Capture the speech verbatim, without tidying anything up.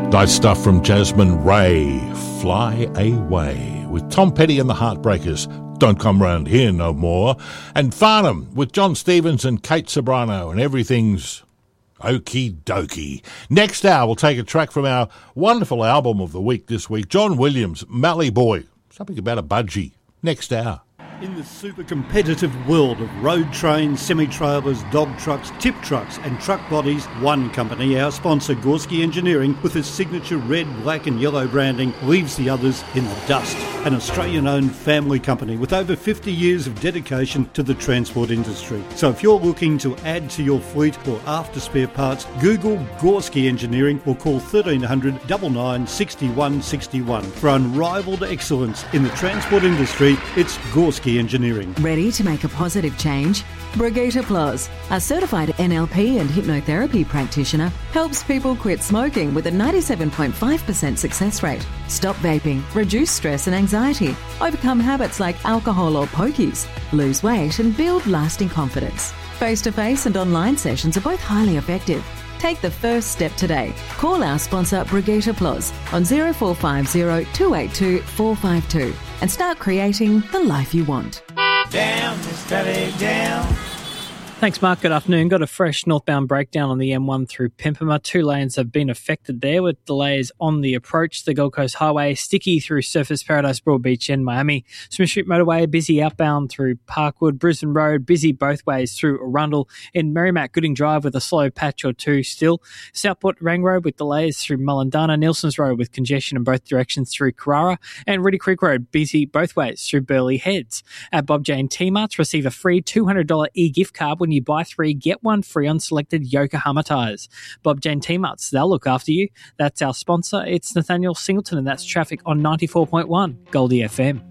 Nice stuff from Jasmine Ray, Fly Away, with Tom Petty and the Heartbreakers, Don't Come Round Here No More, and Farnham with John Stevens and Kate Sobrano, and Everything's Okie Dokie. Next hour, we'll take a track from our wonderful album of the week this week, John Williams, Mallee Boy, something about a budgie. Next hour. In the super competitive world of road trains, semi-trailers, dog trucks, tip trucks and truck bodies, one company, our sponsor Gorski Engineering, with its signature red, black and yellow branding, leaves the others in the dust. An Australian-owned family company with over fifty years of dedication to the transport industry. So if you're looking to add to your fleet or after spare parts, Google Gorski Engineering or call thirteen hundred, nine nine, six one six one. For unrivaled excellence in the transport industry, it's Gorski Engineering. Ready to make a positive change? Brigitte Ploz, a certified N L P and hypnotherapy practitioner, helps people quit smoking with a ninety-seven point five percent success rate, stop vaping, reduce stress and anxiety, overcome habits like alcohol or pokies, lose weight and build lasting confidence. Face-to-face and online sessions are both highly effective. Take the first step today. Call our sponsor Brigitte Ploz on zero four five zero, two eight two, four five two and start creating the life you want. Down, steady down. Thanks, Mark. Good afternoon. Got a fresh northbound breakdown on the M one through Pimpama. Two lanes have been affected there with delays on the approach to the Gold Coast Highway, sticky through Surfers Paradise, Broadbeach and Miami. Smith Street Motorway, busy outbound through Parkwood. Brisbane Road, busy both ways through Arundel. In Merrimack, Gooding Drive with a slow patch or two still. Southport Rang Road with delays through Mullandana. Nelson's Road with congestion in both directions through Carrara. And Reedy Creek Road, busy both ways through Burleigh Heads. At Bob Jane T-Marts, receive a free two hundred dollars e-gift card when you buy three, get one free on selected Yokohama tyres. Bob Jane T-Marts, they'll look after you. That's our sponsor. It's Nathaniel Singleton, and that's traffic on ninety-four point one Goldie F M.